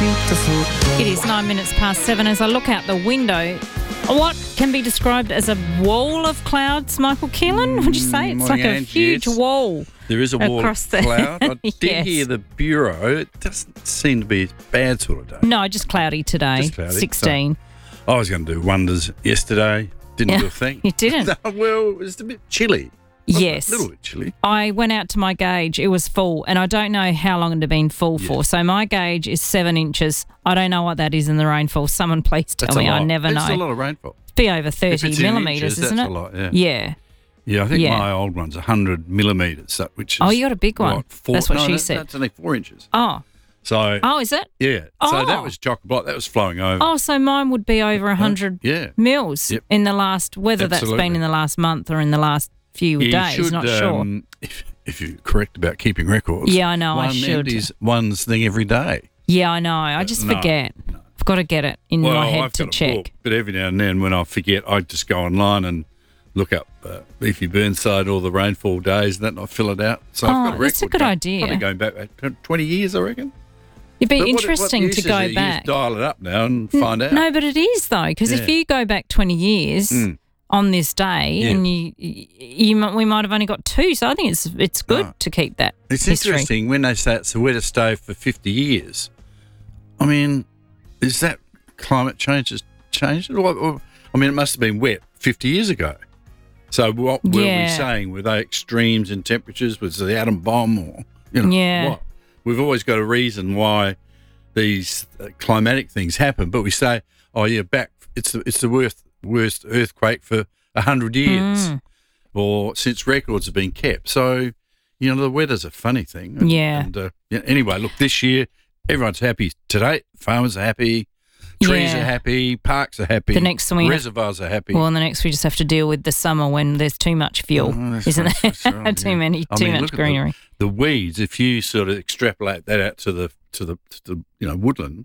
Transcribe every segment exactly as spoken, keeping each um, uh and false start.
beautiful. It is nine minutes past seven. As I look out the window, what can be described as a wall of clouds, Michael Keelan? Would you say it's like a Ange, huge yes. wall? There is a wall across of the- cloud. I did Yes. hear the Bureau. It doesn't seem to be a bad sort of day. No, just cloudy today. Just cloudy. Sixteen. I was going to do wonders yesterday. Didn't Yeah, do a thing. you didn't? No, well, it was a bit chilly. Wasn't it? Yes. A little bit chilly. I went out to my gauge. It was full, and I don't know how long it had been full Yeah. for. So my gauge is seven inches. I don't know what that is in the rainfall. Someone please tell That's me. a lot. I never It's know. a lot of rainfall. Be over If thirty it's in millimetres, inches, isn't that's it? a lot, yeah. Yeah. Yeah, I think Yeah. my old one's one hundred millimetres, that- which is... Oh, you got a big one. what, four, That's what no, she that- said. That's only four inches. Oh. So, Oh, is it? yeah. So Oh. that was chock-a-block. That was flowing over. Oh, so mine would be over one hundred Yeah. mils Yep. in the last, whether that's Absolutely. been in the last month or in the last few You days, should, not sure. um, if, if you're correct about keeping records. Yeah, I know, I one should. empties one's thing every day. Yeah, I know. I just no, forget. no. I've got to get it in Well, my head I've to got a check. book, but every now and then when I forget, I just go online and look up uh, Leafy Burnside, all the rainfall days, and that, and I fill it out. So Oh, I've got a record. that's a good going- idea. Probably going back about twenty years, I reckon. It'd be But what it- what interesting use to is go it? You back. just dial it up now and find out. No, but it is though, because if Yeah. you go back twenty years Mm. on this day, Yeah. and you, you, might- we might have only got two, so I think it's it's good Ah. to keep that It's history. interesting when they say it's the wettest day for fifty years. I mean, is that climate change has changed it? Or, or, I mean, it must have been wet fifty years ago. So what were Yeah. we saying? Were they extremes in temperatures? Was it the atom bomb or, you know, Yeah. what? We've always got a reason why these uh, climatic things happen, but we say, oh, yeah, back, it's the, it's the worst, worst earthquake for one hundred years Mm. or since records have been kept. So, you know, the weather's a funny thing. And, Yeah. And uh, yeah, anyway, look, this year, everyone's happy today. Farmers are happy. Trees Yeah. are happy. Parks are happy. The next thing we have- reservoirs are happy. Well, and the next we just have to deal with the summer when there's too much fuel, Oh, that's isn't right, there? that's right, too yeah. many, I too mean, much look at the- greenery. The weeds, if you sort of extrapolate that out to the to the, to the you know woodland,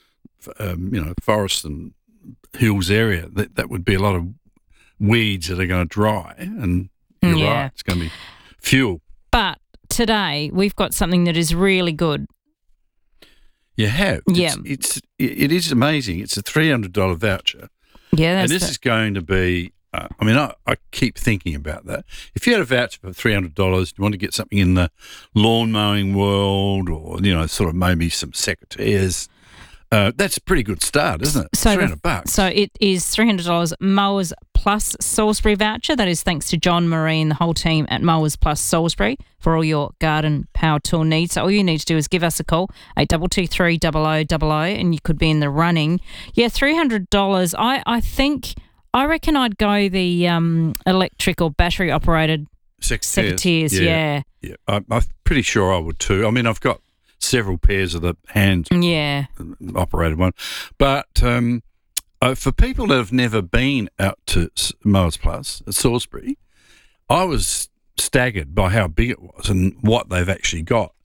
um, you know forest and hills area, that that would be a lot of weeds that are going to dry, and you're Yeah. right, it's going to be fuel. But today we've got something that is really good. You have, Yeah. It's, it's it is amazing. It's a three hundred dollar voucher, Yeah, and that's this the- is going to be. Uh, I mean, I, I keep thinking about that. If you had a voucher for three hundred dollars, you want to get something in the lawn mowing world, or you know, sort of maybe some secateurs. Uh, that's a pretty good start, isn't it? So three the- hundred bucks. So it is three hundred dollars Mowers Plus Salisbury voucher. That is thanks to John Marie and the whole team at Mowers Plus Salisbury for all your garden power tool needs. So all you need to do is give us a call, eight two two three double oh double oh, and you could be in the running. Yeah, three hundred dollars. I, I think, I reckon I'd go the um, electric or battery operated secateurs. secateurs. Yeah. yeah. I, I'm pretty sure I would too. I mean, I've got several pairs of the hand Yeah. operated one. But um, uh, for people that have never been out to S- Mowers Plus at Salisbury, I was staggered by how big it was and what they've actually got.